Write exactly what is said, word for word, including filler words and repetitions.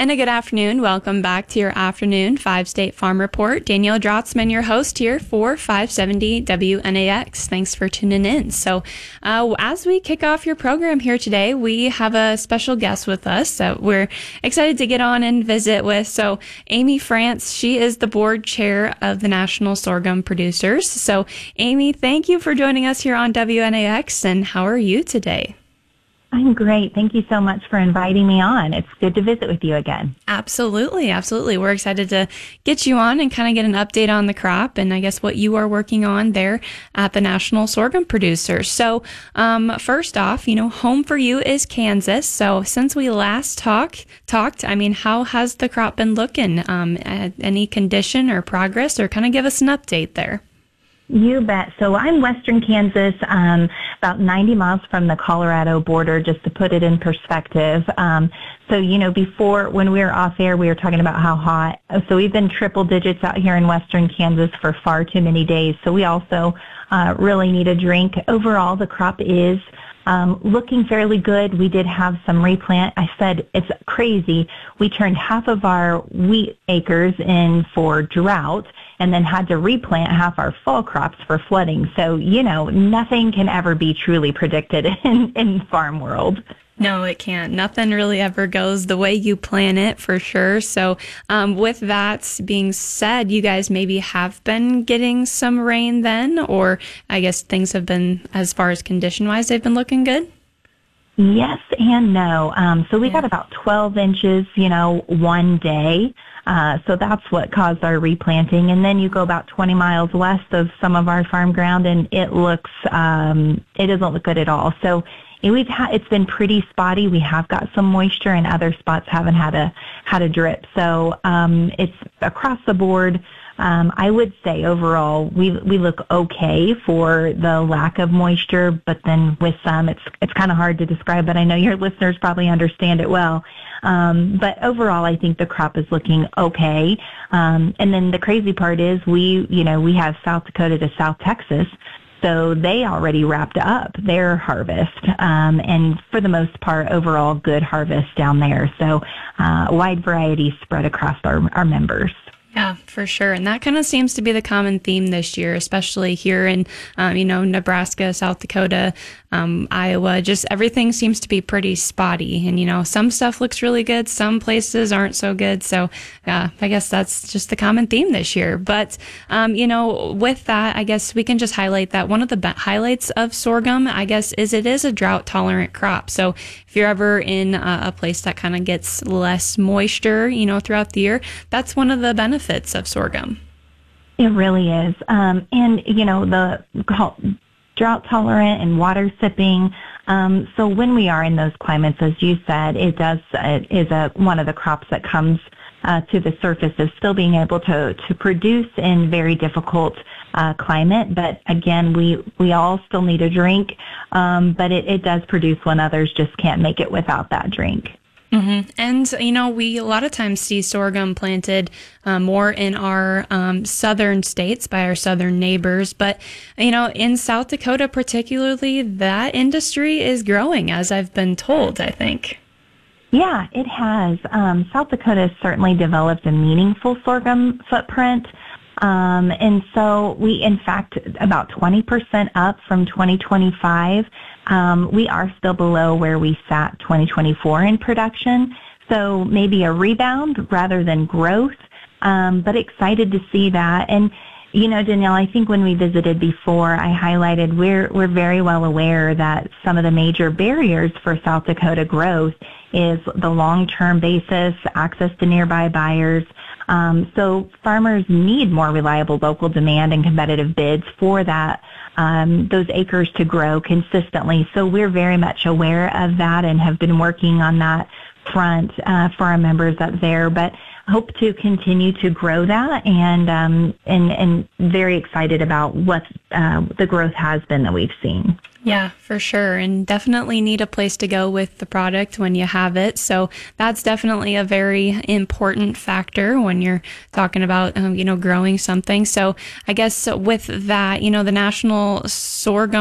And a good afternoon. Welcome back to your afternoon five-state farm report. Danielle Drotzman, your host here for five seventy W N A X. Thanks for tuning in. So uh, as we kick off your program here today, we have a special guest with us that we're excited to get on and visit with. So Amy France, she is the board chair of the National Sorghum Producers. So Amy, thank you for joining us here on W N A X. And how are you today? I'm great. Thank you so much for inviting me on. It's good to visit with you again. Absolutely. Absolutely. We're excited to get you on and kind of get an update on the crop and I guess what you are working on there at the National Sorghum Producers. So um, first off, you know, home for you is Kansas. So since we last talk, talked, I mean, how has the crop been looking? Um, any condition or progress, or kind of give us an update there? You bet. So I'm Western Kansas, um, about ninety miles from the Colorado border, just to put it in perspective. Um, so, you know, before, when we were off air, we were talking about how hot. So we've been triple digits out here in Western Kansas for far too many days. So we also uh, really need a drink. Overall, the crop is Um, looking fairly good. We did have some replant. I said it's crazy. We turned half of our wheat acres in for drought and then had to replant half our fall crops for flooding. So, you know, nothing can ever be truly predicted in, in farm world. No, it can't. Nothing really ever goes the way you plan it, for sure. So um, with that being said, you guys maybe have been getting some rain then, or I guess things have been, as far as condition-wise, they've been looking good? Yes and no. Um, so we yeah. got about twelve inches, you know, one day. Uh, so that's what caused our replanting. And then you go about twenty miles west of some of our farm ground, and it looks, um, it doesn't look good at all. So We've had, it's been pretty spotty. We have got some moisture, and other spots haven't had a had a drip. So um, it's across the board. Um, I would say overall we we look okay for the lack of moisture, but then with some, it's it's kind of hard to describe. But I know your listeners probably understand it well. Um, but overall, I think the crop is looking okay. Um, and then the crazy part is we you know we have South Dakota to South Texas. So they already wrapped up their harvest, um, and for the most part, overall, good harvest down there. So uh, wide variety spread across our, our members. Yeah, for sure. And that kind of seems to be the common theme this year, especially here in, um, you know, Nebraska, South Dakota, um, Iowa. Just everything seems to be pretty spotty. And, you know, some stuff looks really good. Some places aren't so good. So uh, I guess that's just the common theme this year. But, um, you know, with that, I guess we can just highlight that one of the be- highlights of sorghum, I guess, is it is a drought tolerant crop. So if you're ever in a, a place that kind of gets less moisture, you know, throughout the year, that's one of the benefits of sorghum. It really is. Um, and, you know, the drought tolerant and water sipping. Um, so when we are in those climates, as you said, it does, it is a, one of the crops that comes uh, to the surface is still being able to, to produce in very difficult uh, climate. But again, we, we all still need a drink, um, but it, it does produce when others just can't make it without that drink. Mm-hmm. And, you know, we a lot of times see sorghum planted uh, more in our um, southern states by our southern neighbors. But, you know, in South Dakota particularly, that industry is growing, as I've been told, I think. Yeah, it has. Um, South Dakota has certainly developed a meaningful sorghum footprint. Um, and so we, in fact, about twenty percent up from twenty twenty-five. Um, we are still below where we sat twenty twenty-four in production. So maybe a rebound rather than growth, um, but excited to see that. And, you know, Danielle, I think when we visited before, I highlighted we're, we're very well aware that some of the major barriers for South Dakota growth is the long-term basis, access to nearby buyers. Um, so farmers need more reliable local demand and competitive bids for that, um, those acres to grow consistently. So we're very much aware of that and have been working on that front uh, for our members up there. But hope to continue to grow that, and um, and and very excited about what uh, the growth has been that we've seen. Yeah, for sure. And definitely need a place to go with the product when you have it. So that's definitely a very important factor when you're talking about, um, you know, growing something. So I guess with that, you know, the National Sorghum